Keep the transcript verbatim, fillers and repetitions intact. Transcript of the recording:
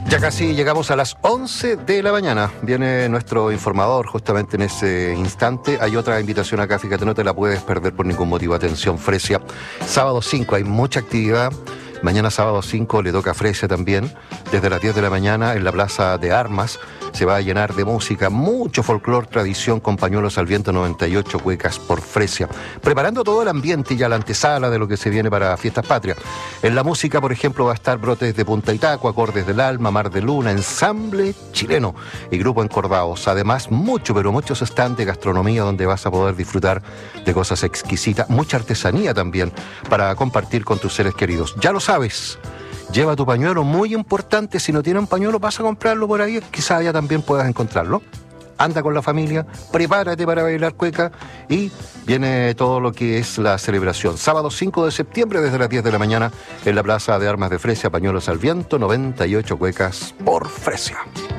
Ya casi llegamos a las once de la mañana. Viene nuestro informador justamente en ese instante. Hay otra invitación acá, fíjate, no te la puedes perder por ningún motivo. Atención, Fresia. Sábado cinco hay mucha actividad. Mañana sábado cinco le toca a Fresia también. Desde las diez de la mañana en la Plaza de Armas se va a llenar de música, mucho folclor, tradición con pañuelos al viento, noventa y ocho cuecas por Fresia. Preparando todo el ambiente y ya la antesala de lo que se viene para Fiestas Patrias. En la música, por ejemplo, va a estar Brotes de Punta Itaco, Acordes del Alma, Mar de Luna, Ensamble Chileno y Grupo Encordados. Además, mucho, pero muchos stands de gastronomía donde vas a poder disfrutar de cosas exquisitas. Mucha artesanía también para compartir con tus seres queridos. Ya lo sabes. Lleva tu pañuelo, muy importante. Si no tiene un pañuelo, vas a comprarlo por ahí. Quizás allá también puedas encontrarlo. Anda con la familia, prepárate para bailar cueca y viene todo lo que es la celebración. Sábado cinco de septiembre desde las diez de la mañana en la Plaza de Armas de Fresia, pañuelos al viento, noventa y ocho cuecas por Fresia.